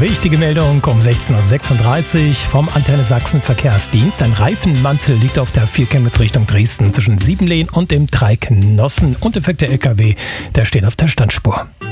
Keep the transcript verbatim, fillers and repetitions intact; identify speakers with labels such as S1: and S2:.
S1: Wichtige Meldung um sechzehn Uhr sechsunddreißig vom Antenne Sachsen Verkehrsdienst. Ein Reifenmantel liegt auf der vier Chemnitz Richtung Dresden zwischen Siebenlehn und dem Dreiknossen. Und defekter L K W, der steht auf der Standspur.